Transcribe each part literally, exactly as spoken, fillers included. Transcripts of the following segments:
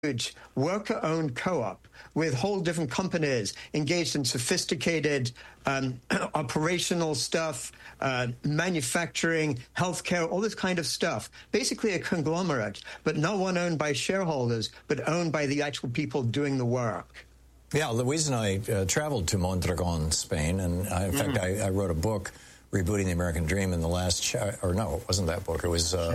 huge worker-owned co-op with whole different companies engaged in sophisticated um, operational stuff, uh, manufacturing, healthcare, all this kind of stuff. Basically a conglomerate, but not one owned by shareholders, but owned by the actual people doing the work. Yeah, Luis and I uh, traveled to Mondragon, Spain, and I, in fact, I, I wrote a book, Rebooting the American Dream, in the last, cha- or no, it wasn't that book. It was, uh,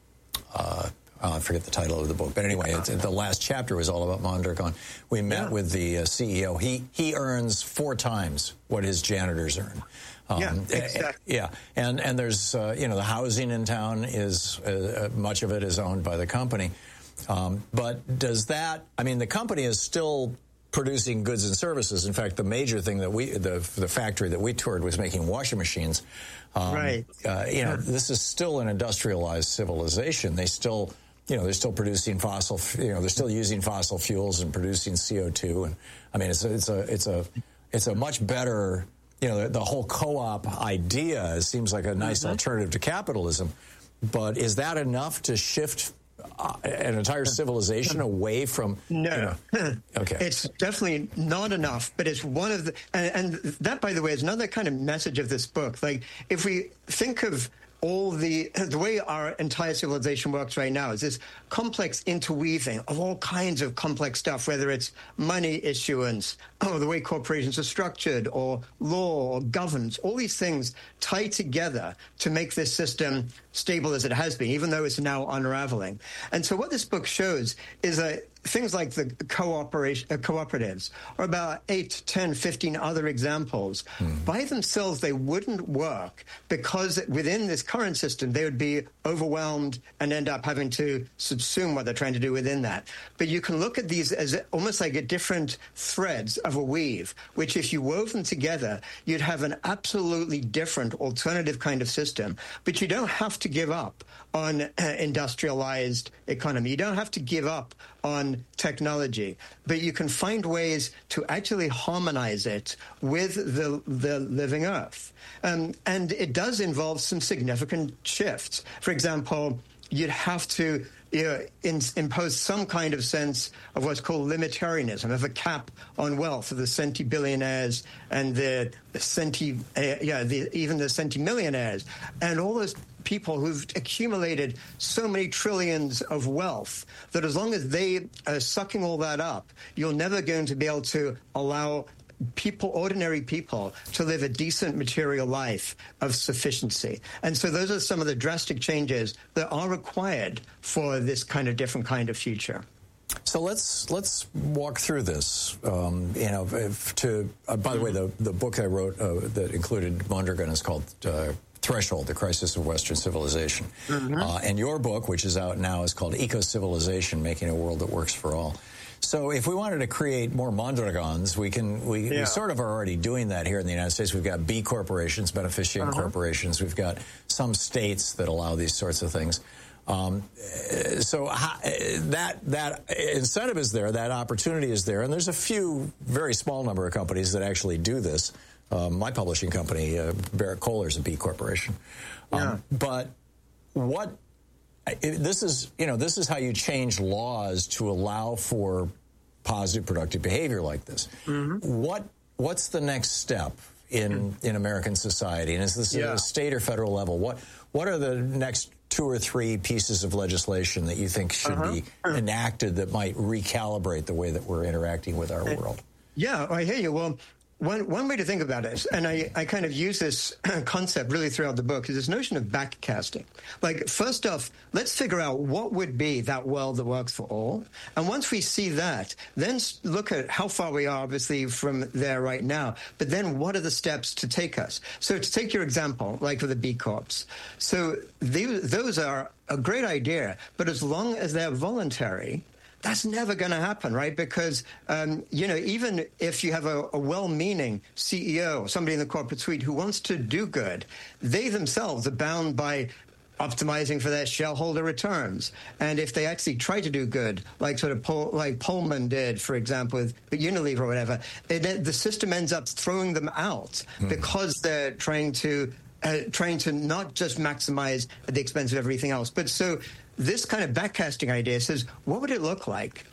uh, I forget the title of the book, but anyway, it's, the last chapter was all about Mondragon. We met yeah. with the uh, C E O. He he earns four times what his janitors earn. Um, yeah, exactly. Yeah, and and there's uh, you know, the housing in town is uh, much of it is owned by the company. Um, but does that? I mean, the company is still producing goods and services. In fact, the major thing that we, the the factory that we toured was making washing machines. Um, right. Uh, you know, this is still an industrialized civilization. They still, you know, they're still producing fossil, you know, they're still using fossil fuels and producing C O two. And I mean, it's a, it's a, it's a, it's a much better, you know, the, the whole co-op idea seems like a nice mm-hmm. alternative to capitalism. But is that enough to shift Uh, an entire civilization away from? No. You know, okay. It's definitely not enough, but it's one of the, and, and that, by the way, is another kind of message of this book. Like, if we think of all the, the way our entire civilization works right now is this complex interweaving of all kinds of complex stuff, whether it's money issuance, or the way corporations are structured, or law, or governance, all these things tie together to make this system stable as it has been, even though it's now unraveling. And so what this book shows is that things like the cooperation, uh, cooperatives, or about eight, ten, fifteen other examples. Mm. By themselves, they wouldn't work because within this current system, they would be overwhelmed and end up having to subsume what they're trying to do within that. But you can look at these as almost like a different threads of a weave, which if you wove them together, you'd have an absolutely different alternative kind of system. But you don't have to give up on uh, industrialized economy. You don't have to give up on technology, but you can find ways to actually harmonize it with the, the living earth. Um, and it does involve some significant shifts. For example, you'd have to you know, in, impose some kind of sense of what's called limitarianism, of a cap on wealth of the centibillionaires and the centi, uh, yeah, the, even the centimillionaires, and all those people who've accumulated so many trillions of wealth that as long as they are sucking all that up, you're never going to be able to allow people, ordinary people, to live a decent material life of sufficiency. And so those are some of the drastic changes that are required for this kind of different kind of future. So let's let's walk through this. Um, you know, if to uh, by the way, the the book I wrote uh, that included Mondragon is called Uh, Threshold, The Crisis of Western Civilization. Mm-hmm. Uh, and your book, which is out now, is called Eco-Civilization, Making a World That Works for All. So if we wanted to create more Mondragons, we can, we, yeah. we sort of are already doing that here in the United States. We've got B corporations, beneficient uh-huh. corporations. We've got some states that allow these sorts of things. Um, so how, that that incentive is there, that opportunity is there, and there's a few, very small number of companies that actually do this. Uh, my publishing company, uh, Barrett Kohler, is a B corporation. Um, yeah. But what it, this is, you know, this is how you change laws to allow for positive, productive behavior like this. Mm-hmm. What what's the next step in in American society? And is this yeah. at a state or federal level? What what are the next two or three pieces of legislation that you think should uh-huh. be enacted that might recalibrate the way that we're interacting with our world? Yeah, I hear you. Well, One, one way to think about it, and I, I kind of use this concept really throughout the book, is this notion of backcasting. Like, first off, let's figure out what would be that world that works for all. And once we see that, then look at how far we are, obviously, from there right now. But then what are the steps to take us? So to take your example, like with the B Corps. So they, those are a great idea, but as long as they're voluntary, that's never going to happen, right? Because, um, you know, even if you have a, a well-meaning C E O, somebody in the corporate suite who wants to do good, they themselves are bound by optimizing for their shareholder returns. And if they actually try to do good, like sort of Pol- like Pullman did, for example, with Unilever or whatever, it, the system ends up throwing them out mm. because they're trying to uh, trying to not just maximize at the expense of everything else. But so this kind of backcasting idea says, what would it look like